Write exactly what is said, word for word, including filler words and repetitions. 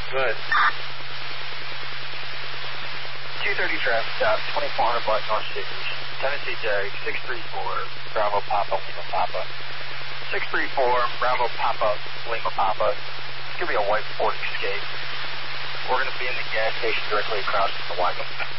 Good. two thirty traffic stop, twenty-four hundred block North City. Tennessee Jag, six three four, Bravo Papa, Lima Papa. six three four, Bravo Papa, Lima Papa. It's going to be a white Ford Escape. We're going to be in the gas station directly across from the Wagon.